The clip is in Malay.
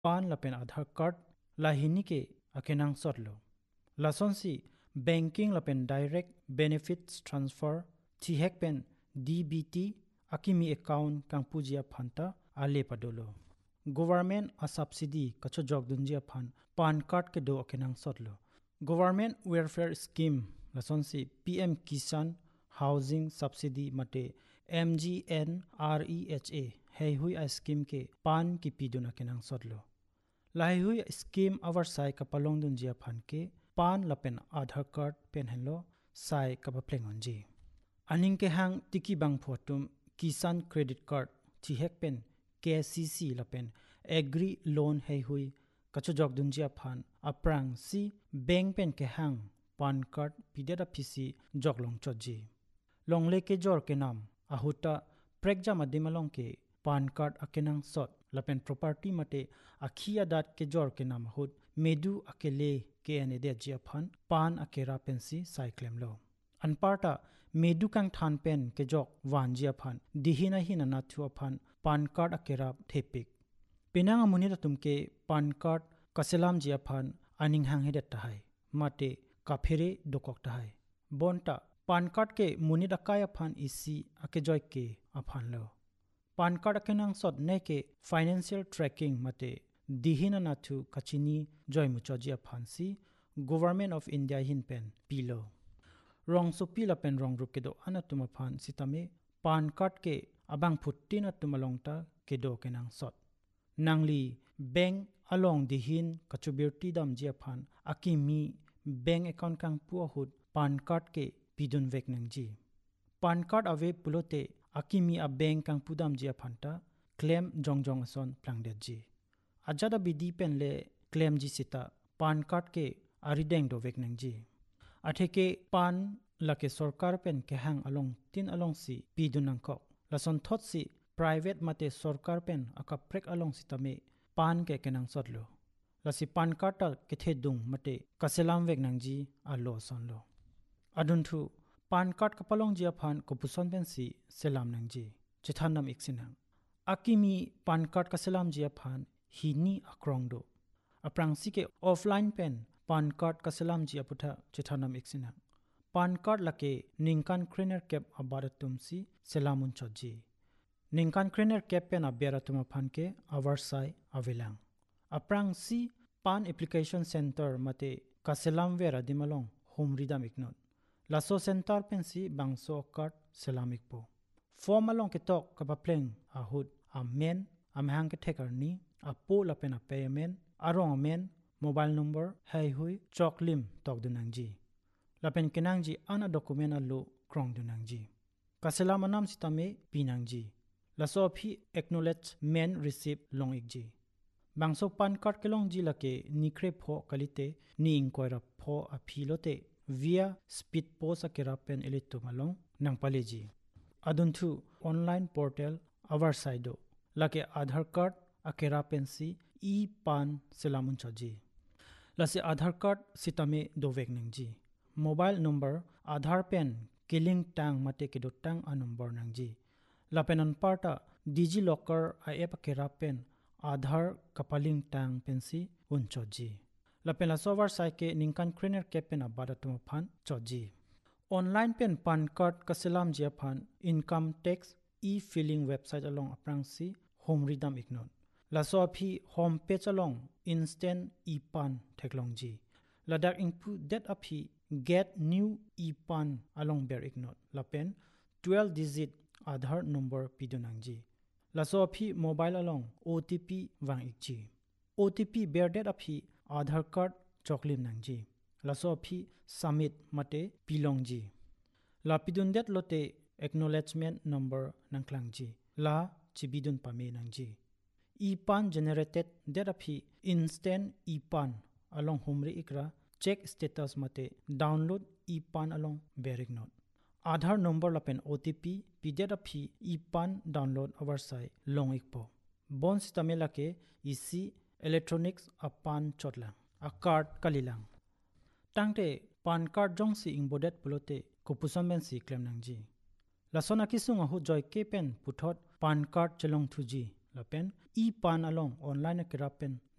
pan lapen Aadhaar card lahini ke akenang sotlo lason si banking lapen direct benefits transfer thihek pen DBT akimi account kang pujia phanta ale padolo government a subsidy kacho jog dunjia phan pan card ke do akenang sotlo government welfare scheme lason si PM Kisan housing subsidy mate MGNREHA hei hui a scheme ke pan ki piduna kenang sotlo lai hui scheme our sai kapalong dun jia phan ke pan lapen Aadhaar card pen hello sai kapapleng onji aning ke hang tiki bang photum Kisan credit card thi hek pen KCC lapen agri loan hei hui kacho jog dun jia phan aprang si bank pen ke hang pan card pidera phisi joglong choji longle ke jor ke nam ahuta prekja madimalong ke pan card akenang sot lapen property mate akhia dat ke jor ke nam hut medu akele ke ane de jia phan pan akera pensi cyclem lo anparta medu kang than pen ke jok wan jia phan dihina hina na thu phan pan card akera thepik penang amuni da tumke pan card kaselam jia phan aning hang hedet tahai mate kafere dokok tahai bonta pan card ke muni da kaya phan isi ake joy ke aphan lo pan card akenang sot ne ke financial tracking mate dihina na thu kachini joy muchoji aphan si government of India hin pen pilo rong so pila pen rong rup ke do anatuma phan sitame pan card ke abang phuttina tumalongta ke do kenang sot nangli bank along dihin kachubirti dam jia phan akimi bank account kang pu hut pan card ke pidun vek nangji pan card ave pulote akimi a bank kang pudam jia phanta claim jongjong ason plangde ji ajada bidi pen le claim ji sita pan card ke arideng do vek nangji atheke pan lake sarkar pen ke hang along tin along si pidunang ko lason thot si private mate sarkar pen aka prek along sitame pan ke kenang sotlo lasi pan card ta ke thedung mate kaselam vek nangji alo sonlo adun thu pan card kapalong jia phan ko puson pen si selam nangji chithanam iksinang akimi pan card kaselam jia phan hini akrong do aprang si ke offline pen pan card kaselam jia putha chithanam iksinang pan card lake ningkan krener cap abaratum si selamun choji ningkan krener cap pen aberatum phan ke avarsai avelang aprang si pan application center mate kaselam vera dimalong homridam iknot laso center pen si bangso card selamik po form along ke tok kapapleng ahut amen amhang ke thekarni apo lapen a payment arong amen mobile number hai hui choklim tok dunangji lapen kenangji ana document alu krong dunangji kaselam anam sitame pinangji laso phi acknowledgement receipt long ikji bangso pan card kelong ji lake nikre pho kalite ni inkoira pho a philote via speed post akera pen elitu malong nangpaleji aduntu online portal our side lake Aadhaar card akera pen si e pan selamun choji lase Aadhaar card sitame dovek nangji mobile number Aadhaar pen killing tang mate ke dotang a number nangji lapenan parta DigiLocker a app akera pen Aadhaar kapaling tang pensi unchoji lapela software site ke ningkan krener ke pen abada tum phan choji online pen pan card kaselam jia phan income tax e-filing website along aprang si home redam ignore la so phi home page along instant e-pan theklongji ladak input that aphi get new e-pan along ber ignore lapen 12 digit Aadhaar number pidunangji la so phi mobile along OTP wang ikji OTP ber that aphi Aadhaar card choklim nangji la so phi submit mate pilongji la pidun det lote acknowledgement number nangklangji la chibidun pame nangji e-pan generated that aphi instant e-pan along homri ikra check status mate download e-pan along berik note Aadhaar number lapen OTP pidet aphi e-pan download our site long ikpo bon sistamela ke isi electronics apan chotlang a card kalilang tangte pan card jong si ingbodet pulote kopusan ben si claim nangji lasona kisung hu joy ke pen puthot pan card chelong thuji lapen e-pan along online kira pen